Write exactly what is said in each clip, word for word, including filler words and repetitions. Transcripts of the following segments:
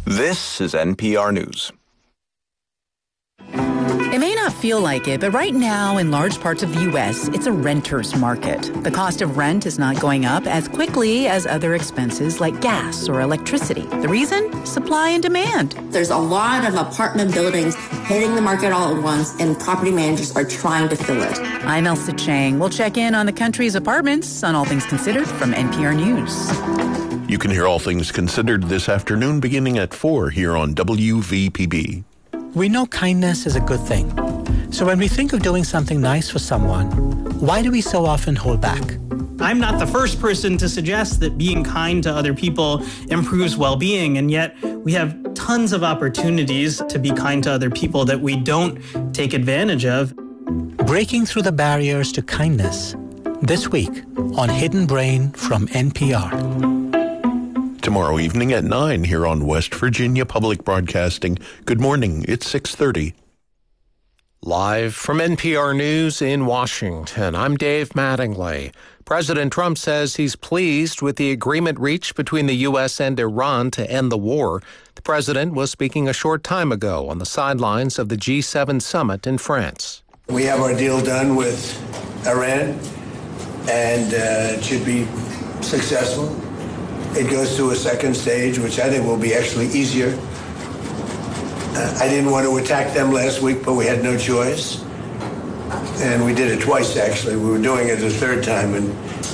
This is N P R News. It may not feel like it, but right now in large parts of the U S, it's a renter's market. The cost of rent is not going up as quickly as other expenses like gas or electricity. The reason? Supply and demand. There's a lot of apartment buildings hitting the market all at once, and property managers are trying to fill it. I'm Elsa Chang. We'll check in on the country's apartments on All Things Considered from N P R News. You can hear All Things Considered this afternoon beginning at four here on W V P B. We know kindness is a good thing. So when we think of doing something nice for someone, why do we so often hold back? I'm not the first person to suggest that being kind to other people improves well-being, and yet we have tons of opportunities to be kind to other people that we don't take advantage of. Breaking through the barriers to kindness, this week on Hidden Brain from N P R. Tomorrow evening at nine here on West Virginia Public Broadcasting. Good morning, it's six thirty. Live from N P R News in Washington, I'm Dave Mattingly. President Trump says he's pleased with the agreement reached between the U S and Iran to end the war. The president was speaking a short time ago on the sidelines of the G seven summit in France. We have our deal done with Iran, and uh, it should be successful. It goes to a second stage, which I think will be actually easier. Uh, I didn't want to attack them last week, but we had no choice. And we did it twice, actually. We were doing it a third time, and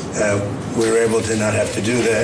uh, we were able to not have to do that.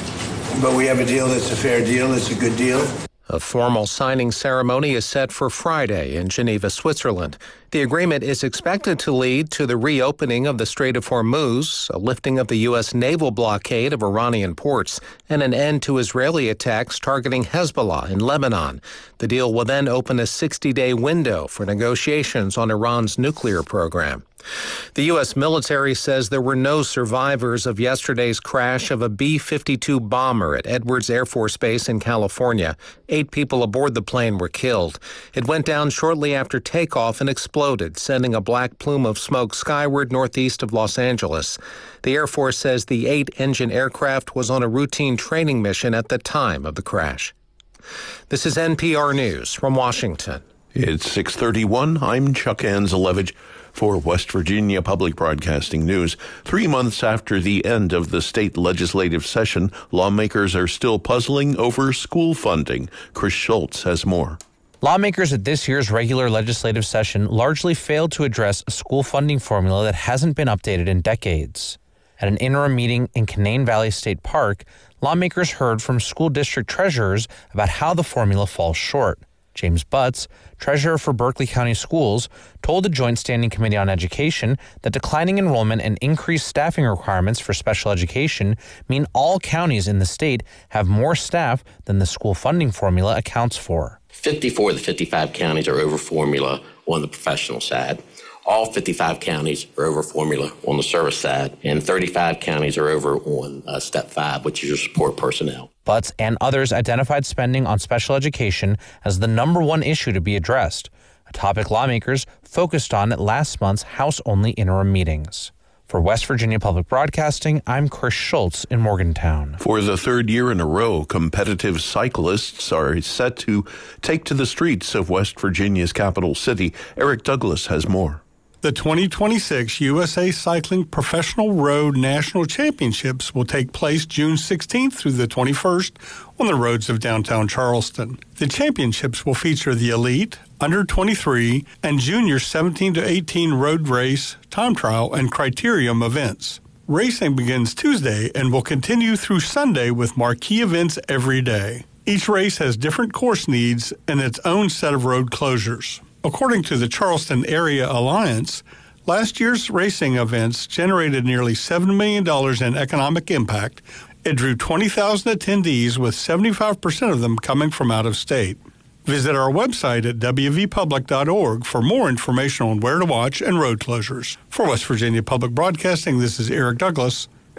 But we have a deal that's a fair deal. It's a good deal. A formal signing ceremony is set for Friday in Geneva, Switzerland. The agreement is expected to lead to the reopening of the Strait of Hormuz, a lifting of the U S naval blockade of Iranian ports, and an end to Israeli attacks targeting Hezbollah in Lebanon. The deal will then open a sixty-day window for negotiations on Iran's nuclear program. The U S military says there were no survivors of yesterday's crash of a B fifty-two bomber at Edwards Air Force Base in California. Eight people aboard the plane were killed. It went down shortly after takeoff and exploded, sending a black plume of smoke skyward northeast of Los Angeles. The Air Force says the eight-engine aircraft was on a routine training mission at the time of the crash. This is N P R News from Washington. It's six thirty-one. I'm Chuck Anzelevich for West Virginia Public Broadcasting News. Three months after the end of the state legislative session, lawmakers are still puzzling over school funding. Chris Schultz has more. Lawmakers at this year's regular legislative session largely failed to address a school funding formula that hasn't been updated in decades. At an interim meeting in Canaan Valley State Park, lawmakers heard from school district treasurers about how the formula falls short. James Butts, treasurer for Berkeley County Schools, told the Joint Standing Committee on Education that declining enrollment and increased staffing requirements for special education mean all counties in the state have more staff than the school funding formula accounts for. fifty-four of the fifty-five counties are over formula on the professional side. All fifty-five counties are over formula on the service side, and thirty-five counties are over on uh, step five, which is your support personnel. Butts and others identified spending on special education as the number one issue to be addressed, a topic lawmakers focused on at last month's House-only interim meetings. For West Virginia Public Broadcasting, I'm Chris Schultz in Morgantown. For the third year in a row, competitive cyclists are set to take to the streets of West Virginia's capital city. Eric Douglas has more. The twenty twenty-six U S A Cycling Professional Road National Championships will take place June sixteenth through the twenty-first on the roads of downtown Charleston. The championships will feature the elite, under twenty-three, and junior seventeen to eighteen road race, time trial, and criterium events. Racing begins Tuesday and will continue through Sunday with marquee events every day. Each race has different course needs and its own set of road closures. According to the Charleston Area Alliance, last year's racing events generated nearly seven million dollars in economic impact. It drew twenty thousand attendees, with seventy-five percent of them coming from out of state. Visit our website at w v public dot org for more information on where to watch and road closures. For West Virginia Public Broadcasting, this is Eric Douglas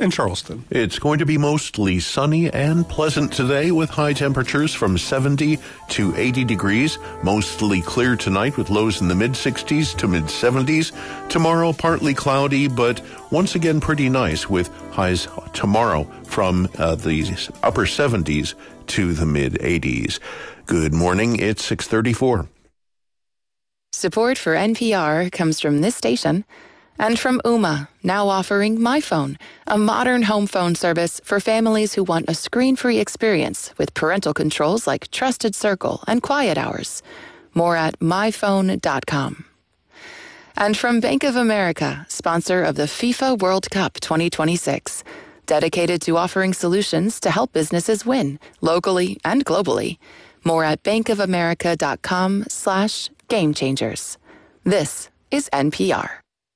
in Charleston. It's going to be mostly sunny and pleasant today with high temperatures from seventy to eighty degrees. Mostly clear tonight with lows in the mid-sixties to mid-seventies. Tomorrow, partly cloudy, but once again pretty nice with highs tomorrow from uh, the upper seventies to the mid-eighties. Good morning. It's six thirty-four. Support for N P R comes from this station and from Ooma, now offering MyPhone, a modern home phone service for families who want a screen-free experience with parental controls like Trusted Circle and Quiet Hours. More at my phone dot com. And from Bank of America, sponsor of the FIFA World Cup twenty twenty-six, dedicated to offering solutions to help businesses win, locally and globally. More at bankofamerica.com slash game changers. This is N P R.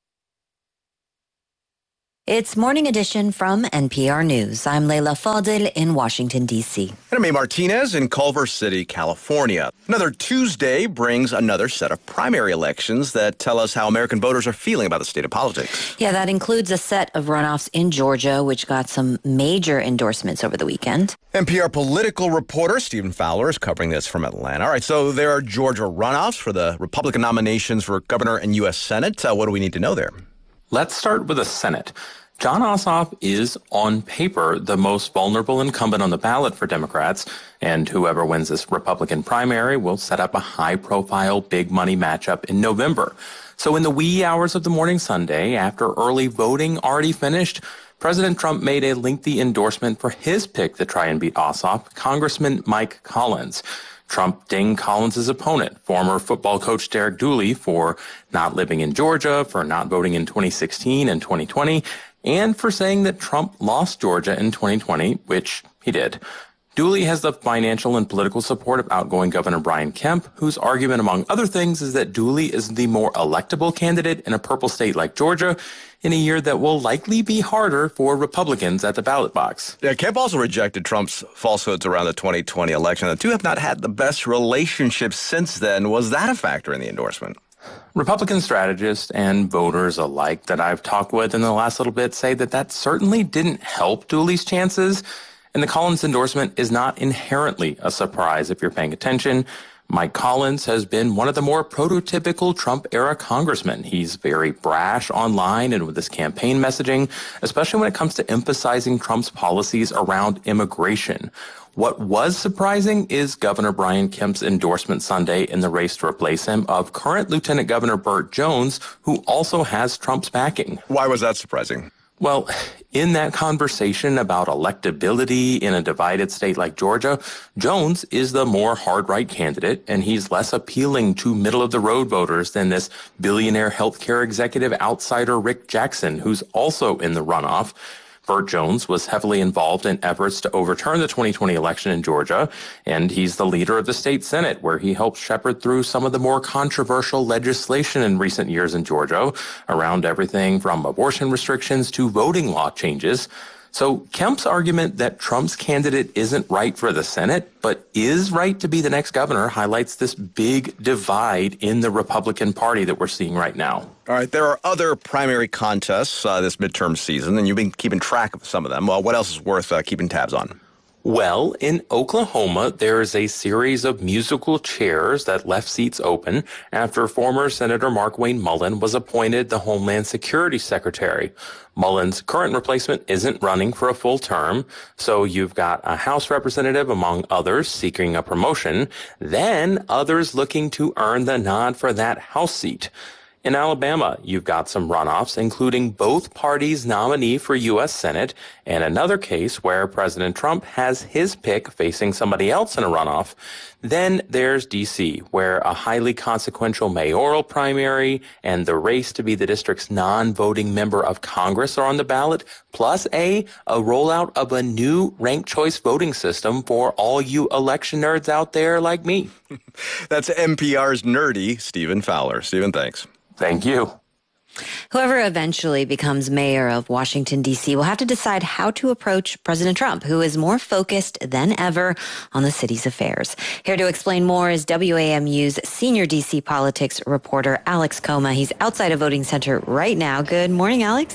It's Morning Edition from N P R News. I'm Leila Fadel in Washington, D C. And I'm May Martinez in Culver City, California. Another Tuesday brings another set of primary elections that tell us how American voters are feeling about the state of politics. Yeah, that includes a set of runoffs in Georgia, which got some major endorsements over the weekend. N P R political reporter Stephen Fowler is covering this from Atlanta. All right, so there are Georgia runoffs for the Republican nominations for governor and U S Senate. Uh, what do we need to know there? Let's start with the Senate. Jon Ossoff is, on paper, the most vulnerable incumbent on the ballot for Democrats, and whoever wins this Republican primary will set up a high-profile, big-money matchup in November. So in the wee hours of the morning Sunday, after early voting already finished, President Trump made a lengthy endorsement for his pick to try and beat Ossoff, Congressman Mike Collins. Trump dinged Collins' opponent, former football coach Derek Dooley, for not living in Georgia, for not voting in twenty sixteen and twenty twenty, and for saying that Trump lost Georgia in twenty twenty, which he did. Dooley has the financial and political support of outgoing Governor Brian Kemp, whose argument, among other things, is that Dooley is the more electable candidate in a purple state like Georgia in a year that will likely be harder for Republicans at the ballot box. Yeah, Kemp also rejected Trump's falsehoods around the twenty twenty election. The two have not had the best relationship since then. Was that a factor in the endorsement? Republican strategists and voters alike that I've talked with in the last little bit say that that certainly didn't help Dooley's chances. And the Collins endorsement is not inherently a surprise if you're paying attention. Mike Collins has been one of the more prototypical Trump-era congressmen. He's very brash online and with his campaign messaging, especially when it comes to emphasizing Trump's policies around immigration. What was surprising is Governor Brian Kemp's endorsement Sunday in the race to replace him of current Lieutenant Governor Burt Jones, who also has Trump's backing. Why was that surprising? Well, in that conversation about electability in a divided state like Georgia, Jones is the more hard-right candidate, and he's less appealing to middle-of-the-road voters than this billionaire healthcare executive outsider Rick Jackson, who's also in the runoff. Burt Jones was heavily involved in efforts to overturn the twenty twenty election in Georgia, and he's the leader of the state Senate, where he helped shepherd through some of the more controversial legislation in recent years in Georgia around everything from abortion restrictions to voting law changes. So Kemp's argument that Trump's candidate isn't right for the Senate, but is right to be the next governor, highlights this big divide in the Republican Party that we're seeing right now. All right, there are other primary contests uh, this midterm season, and you've been keeping track of some of them. Well, what else is worth uh, keeping tabs on? Well, in Oklahoma, there is a series of musical chairs that left seats open after former Senator Markwayne Mullin was appointed the Homeland Security Secretary. Mullin's current replacement isn't running for a full term, so you've got a House representative, among others, seeking a promotion, then others looking to earn the nod for that House seat. In Alabama, you've got some runoffs, including both parties' nominee for U S Senate, and another case where President Trump has his pick facing somebody else in a runoff. Then there's D C, where a highly consequential mayoral primary and the race to be the district's non-voting member of Congress are on the ballot, plus a, a rollout of a new ranked choice voting system for all you election nerds out there like me. That's N P R's nerdy Stephen Fowler. Stephen, thanks. Thank you. Whoever eventually becomes mayor of Washington, D C will have to decide how to approach President Trump, who is more focused than ever on the city's affairs. Here to explain more is W A M U's senior D C politics reporter, Alex Coma. He's outside a voting center right now. Good morning, Alex.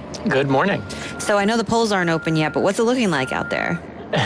Good morning. So I know the polls aren't open yet, but what's it looking like out there?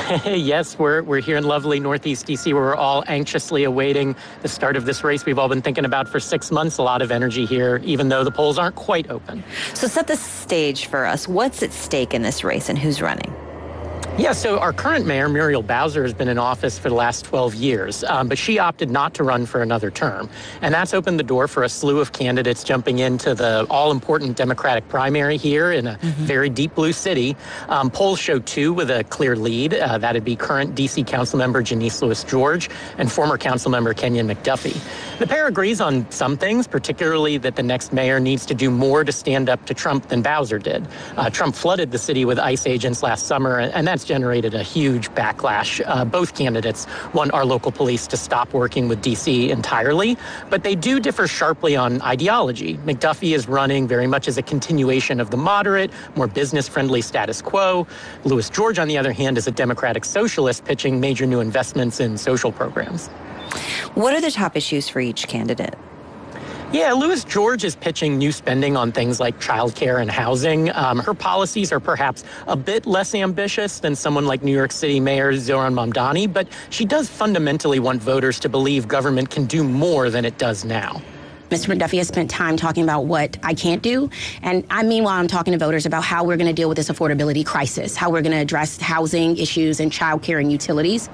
Yes, we're we're here in lovely Northeast D C, where we're all anxiously awaiting the start of this race we've all been thinking about for six months. A lot of energy here, even though the polls aren't quite open. So set the stage for us. What's at stake in this race and who's running? Yeah, so our current mayor, Muriel Bowser, has been in office for the last twelve years, um, but she opted not to run for another term. And that's opened the door for a slew of candidates jumping into the all-important Democratic primary here in a mm-hmm. very deep blue city. Um, polls show two with a clear lead. Uh, that'd be current D C Councilmember Janice Lewis-George and former Councilmember Kenyon McDuffie. The pair agrees on some things, particularly that the next mayor needs to do more to stand up to Trump than Bowser did. Uh, Trump flooded the city with ICE agents last summer, and that's generated a huge backlash. Uh, both candidates want our local police to stop working with D C entirely, but they do differ sharply on ideology. McDuffie is running very much as a continuation of the moderate, more business-friendly status quo. Lewis-George, on the other hand, is a democratic socialist pitching major new investments in social programs. What are the top issues for each candidate? Yeah, Lewis-George is pitching new spending on things like childcare and housing. Um, her policies are perhaps a bit less ambitious than someone like New York City Mayor Zohran Mamdani, but she does fundamentally want voters to believe government can do more than it does now. Mister McDuffie has spent time talking about what I can't do. And I meanwhile, I'm talking to voters about how we're going to deal with this affordability crisis, how we're going to address housing issues and childcare and utilities.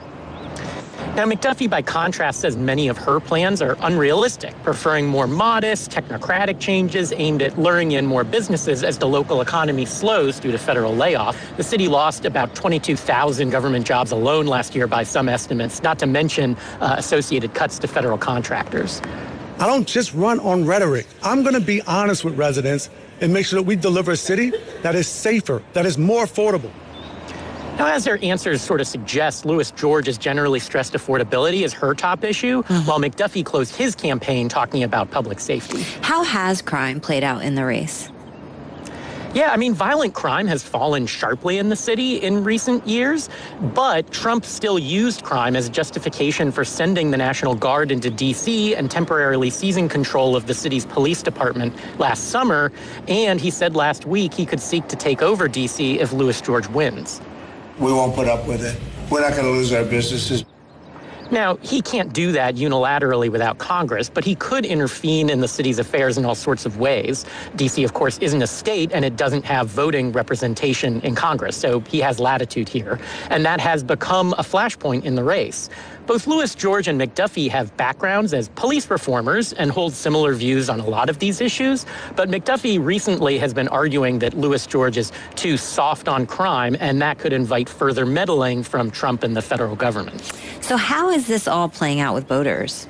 Now, McDuffie, by contrast, says many of her plans are unrealistic, preferring more modest, technocratic changes aimed at luring in more businesses as the local economy slows due to federal layoff. The city lost about twenty-two thousand government jobs alone last year by some estimates, not to mention uh, associated cuts to federal contractors. I don't just run on rhetoric. I'm going to be honest with residents and make sure that we deliver a city that is safer, that is more affordable. Now, as their answers sort of suggest, Lewis-George has generally stressed affordability as her top issue, mm-hmm. while McDuffie closed his campaign talking about public safety. How has crime played out in the race? Yeah, I mean, violent crime has fallen sharply in the city in recent years, but Trump still used crime as justification for sending the National Guard into D C and temporarily seizing control of the city's police department last summer. And he said last week he could seek to take over D C if Lewis-George wins. We won't put up with it. We're not going to lose our businesses. Now, he can't do that unilaterally without Congress, but he could intervene in the city's affairs in all sorts of ways. D C, of course, isn't a state, and it doesn't have voting representation in Congress, so he has latitude here. And that has become a flashpoint in the race. Both Lewis-George and McDuffie have backgrounds as police reformers and hold similar views on a lot of these issues, but McDuffie recently has been arguing that Lewis-George is too soft on crime, and that could invite further meddling from Trump and the federal government. So how is this all playing out with voters?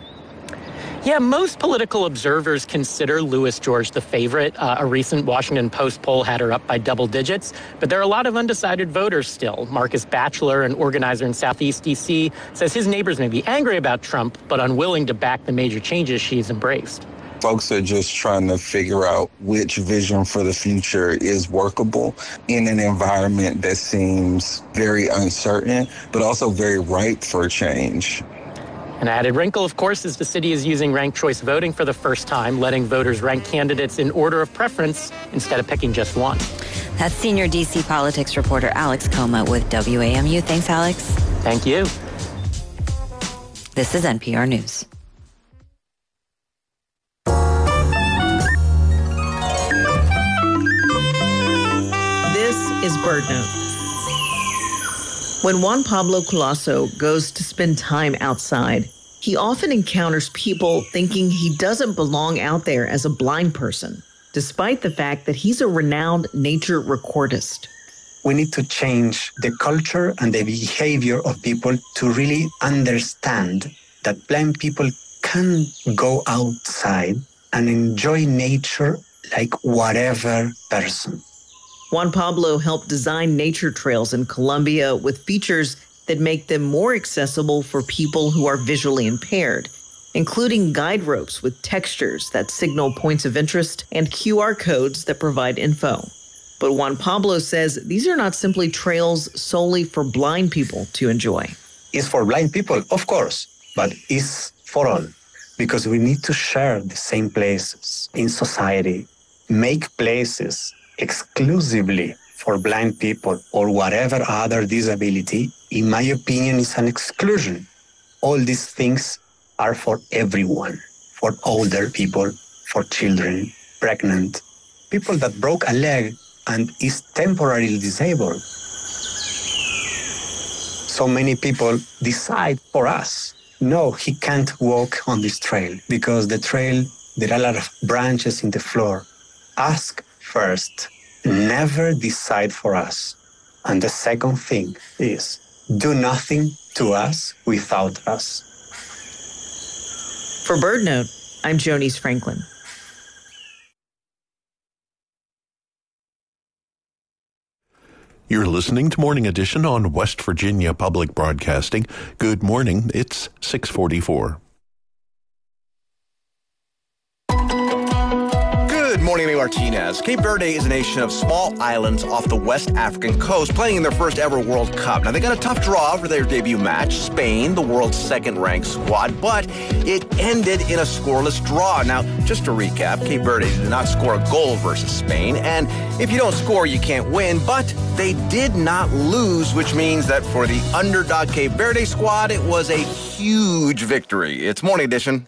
Yeah, most political observers consider Lewis-George the favorite. Uh, a recent Washington Post poll had her up by double digits, but there are a lot of undecided voters still. Marcus Batchelor, an organizer in Southeast D C, says his neighbors may be angry about Trump, but unwilling to back the major changes she's embraced. Folks are just trying to figure out which vision for the future is workable in an environment that seems very uncertain, but also very ripe for change. An added wrinkle, of course, is the city is using ranked choice voting for the first time, letting voters rank candidates in order of preference instead of picking just one. That's senior D C politics reporter Alex Coma with W A M U. Thanks, Alex. Thank you. This is N P R News. This is BirdNote. When Juan Pablo Colasso goes to spend time outside, he often encounters people thinking he doesn't belong out there as a blind person, despite the fact that he's a renowned nature recordist. We need to change the culture and the behavior of people to really understand that blind people can go outside and enjoy nature like whatever person. Juan Pablo helped design nature trails in Colombia with features that make them more accessible for people who are visually impaired, including guide ropes with textures that signal points of interest and Q R codes that provide info. But Juan Pablo says these are not simply trails solely for blind people to enjoy. It's for blind people, of course, but it's for all, because we need to share the same places in society, make places exclusively for blind people or whatever other disability, in my opinion, is an exclusion. All these things are for everyone, for older people, for children, pregnant, people that broke a leg and is temporarily disabled. So many people decide for us, no, he can't walk on this trail because the trail, there are a lot of branches in the floor. Ask first. Never decide for us. And the second thing is, do nothing to us without us. For BirdNote, I'm Jonice Franklin. You're listening to Morning Edition on West Virginia Public Broadcasting. Good morning. It's six forty-four. Good morning, I'm Martinez. Cape Verde is a nation of small islands off the West African coast playing in their first ever World Cup. Now, they got a tough draw for their debut match, Spain, the world's second-ranked squad, but it ended in a scoreless draw. Now, just to recap, Cape Verde did not score a goal versus Spain, and if you don't score, you can't win, but they did not lose, which means that for the underdog Cape Verde squad, it was a huge victory. It's Morning Edition.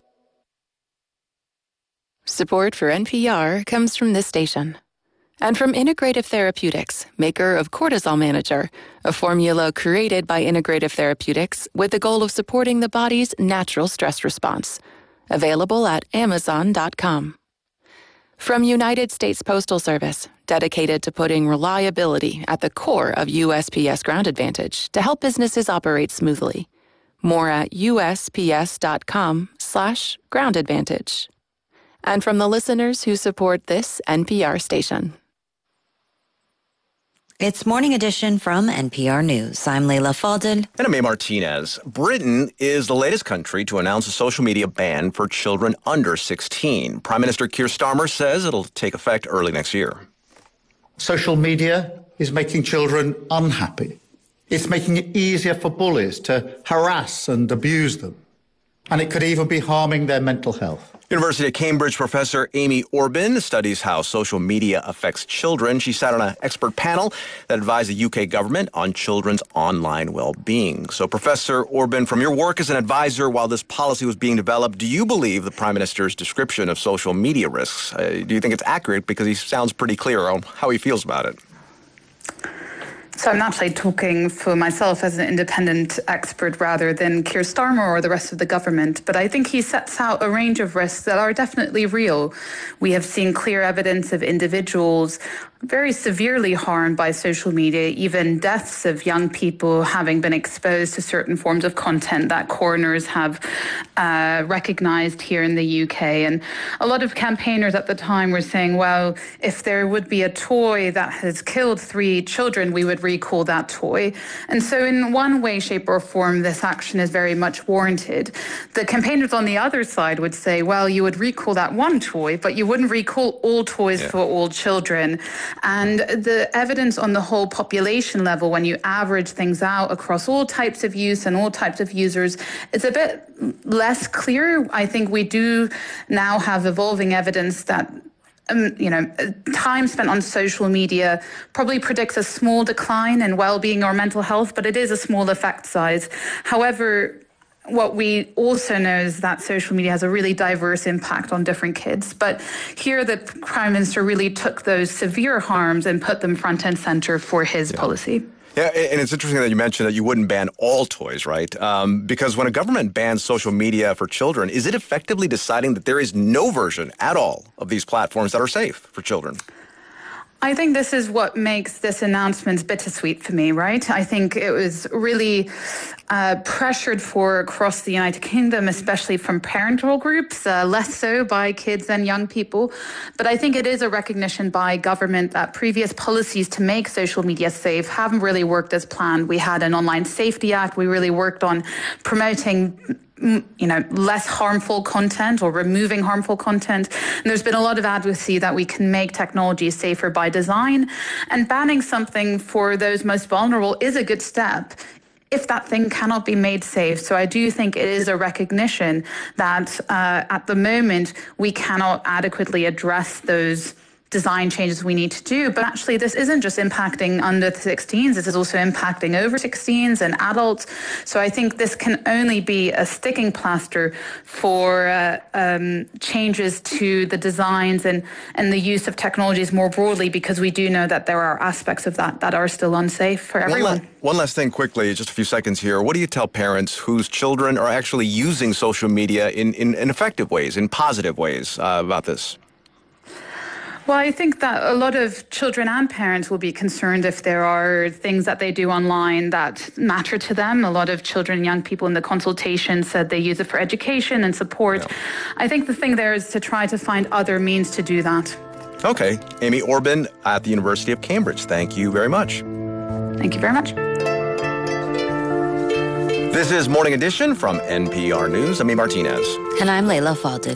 Support for N P R comes from this station and from Integrative Therapeutics, maker of Cortisol Manager, a formula created by Integrative Therapeutics with the goal of supporting the body's natural stress response. Available at amazon dot com. From United States Postal Service, dedicated to putting reliability at the core of U S P S Ground Advantage to help businesses operate smoothly. More at U S P S dot com slash ground advantage. And from the listeners who support this N P R station. It's Morning Edition from N P R News. I'm Leila Fadel. And I'm A. Martinez. Britain is the latest country to announce a social media ban for children under sixteen. Prime Minister Keir Starmer says it'll take effect early next year. Social media is making children unhappy. It's making it easier for bullies to harass and abuse them. And it could even be harming their mental health. University of Cambridge professor Amy Orban studies how social media affects children. She sat on an expert panel that advised the U K government on children's online well-being. So, Professor Orban, from your work as an advisor while this policy was being developed, do you believe the Prime Minister's description of social media risks? Uh, do you think it's accurate? Because he sounds pretty clear on how he feels about it. So I'm actually talking for myself as an independent expert rather than Keir Starmer or the rest of the government. But I think he sets out a range of risks that are definitely real. We have seen clear evidence of individuals very severely harmed by social media, even deaths of young people having been exposed to certain forms of content that coroners have uh, recognized here in the U K. And a lot of campaigners at the time were saying, well, if there would be a toy that has killed three children, we would recall that toy. And so in one way, shape or form, this action is very much warranted. The campaigners on the other side would say, well, you would recall that one toy, but you wouldn't recall all toys yeah. for all children. And the evidence on the whole population level, when you average things out across all types of use and all types of users, is a bit less clear. I think we do now have evolving evidence that Um, you know, time spent on social media probably predicts a small decline in well-being or mental health, but it is a small effect size. However, what we also know is that social media has a really diverse impact on different kids. But here the Prime Minister really took those severe harms and put them front and center for his yeah. policy. Yeah, and it's interesting that you mentioned that you wouldn't ban all toys, right? Um, because when a government bans social media for children, is it effectively deciding that there is no version at all of these platforms that are safe for children? I think this is what makes this announcement bittersweet for me, right? I think it was really uh, pressured for across the United Kingdom, especially from parental groups, uh, less so by kids and young people. But I think it is a recognition by government that previous policies to make social media safe haven't really worked as planned. We had an Online Safety Act. We really worked on promoting you know, less harmful content or removing harmful content. And there's been a lot of advocacy that we can make technology safer by design. And banning something for those most vulnerable is a good step if that thing cannot be made safe. So I do think it is a recognition that uh, at the moment we cannot adequately address those design changes we need to do. But actually, this isn't just impacting under sixteens, this is also impacting over sixteens and adults. So I think this can only be a sticking plaster for uh, um, changes to the designs and, and the use of technologies more broadly, because we do know that there are aspects of that that are still unsafe for everyone. One, la- one last thing quickly, just a few seconds here. What do you tell parents whose children are actually using social media in, in, in effective ways, in positive ways uh, about this? Well, I think that a lot of children and parents will be concerned if there are things that they do online that matter to them. A lot of children and young people in the consultation said they use it for education and support. Yeah. I think the thing there is to try to find other means to do that. Okay. Amy Orban at the University of Cambridge. Thank you very much. Thank you very much. This is Morning Edition from N P R News. I'm Amy Martinez. And I'm Layla Falded.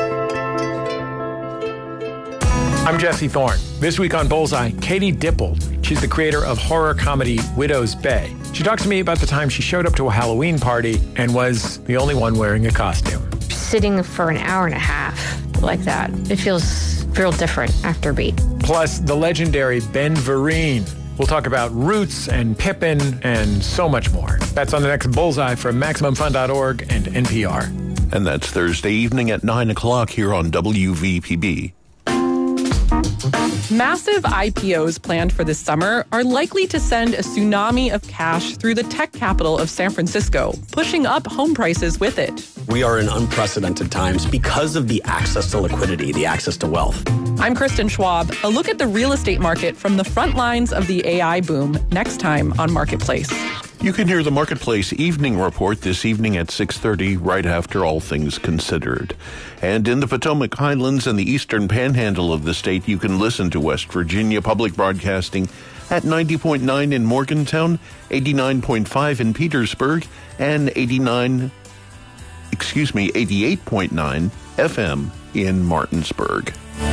I'm Jesse Thorne. This week on Bullseye, Katie Dippold. She's the creator of horror comedy Widow's Bay. She talks to me about the time she showed up to a Halloween party and was the only one wearing a costume. Sitting for an hour and a half like that, it feels real different after a beat. Plus, the legendary Ben Vereen. We'll talk about Roots and Pippin and so much more. That's on the next Bullseye from Maximum Fun dot org and N P R. And that's Thursday evening at nine o'clock here on W V P B. Massive I P Os planned for this summer are likely to send a tsunami of cash through the tech capital of San Francisco, pushing up home prices with it. We are in unprecedented times because of the access to liquidity, the access to wealth. I'm Kristen Schwab. A look at the real estate market from the front lines of the A I boom next time on Marketplace. You can hear the Marketplace Evening Report this evening at six thirty, right after All Things Considered. And in the Potomac Highlands and the eastern panhandle of the state, you can listen to West Virginia Public Broadcasting at ninety point nine in Morgantown, eighty-nine point five in Petersburg, and eighty-nine, excuse me, eighty-eight point nine F M in Martinsburg.